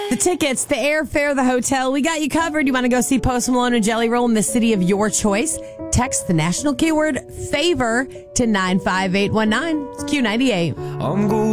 The tickets, the airfare, the hotel, we got you covered. You want to go see Post Malone and Jelly Roll in the city of your choice? Text the national keyword favor to 95819. It's Q98.